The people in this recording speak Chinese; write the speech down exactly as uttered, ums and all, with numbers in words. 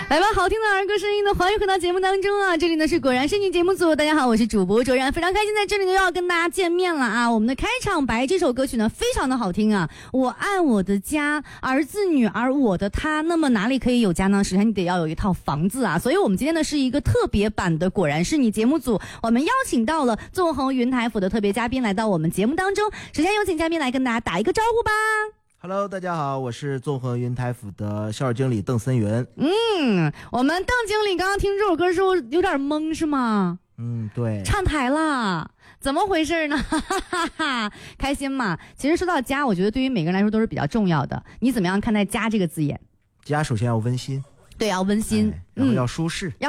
来吧，好听的儿歌声音呢，欢迎回到节目当中啊！这里呢是果然是你节目组，大家好，我是主播卓然，非常开心在这里呢又要跟大家见面了啊！我们的开场白这首歌曲呢非常的好听啊，我爱我的家，儿子女儿我的他，那么哪里可以有家呢？首先你得要有一套房子啊！所以我们今天呢是一个特别版的果然是你节目组，我们邀请到了纵横云台府的特别嘉宾来到我们节目当中，首先有请嘉宾来跟大家打一个招呼吧。 Hello， 大家好，我是纵横云台府的销售经理邓森云。 嗯，我们邓经理刚刚听这首歌的时候有点懵是吗？ 嗯，对， 串台了，怎么回事呢？哈哈哈哈，开心嘛？其实说到家，我觉得对于每个人来说都是比较重要的。你怎么样看待家这个字眼？ 家首先要温馨， 对，要温馨， 哎、然后要舒适。 嗯